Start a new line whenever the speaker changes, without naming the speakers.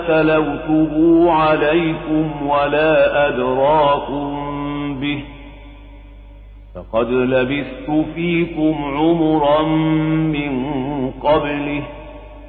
تلوته عليكم ولا أدراكم به فقد لبثت فيكم عمرا من قبله